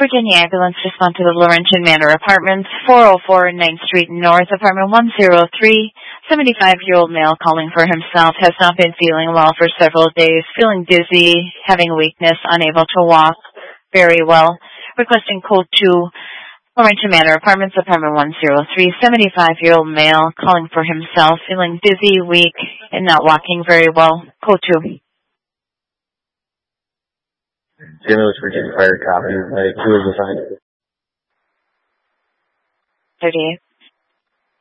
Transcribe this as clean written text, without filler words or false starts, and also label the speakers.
Speaker 1: Virginia ambulance respond to the Laurentian Manor Apartments, 404 9th Street North, apartment 103. 75-year-old male calling for himself, has not been feeling well for several days, feeling dizzy, having weakness, unable to walk very well. Requesting code 2, Laurentian Manor Apartments, apartment 103. 75-year-old male calling for himself, feeling dizzy, weak, and not walking very well. Code 2.
Speaker 2: St. Louis, Virginia Fire copy. 2 is assigned.
Speaker 1: 38.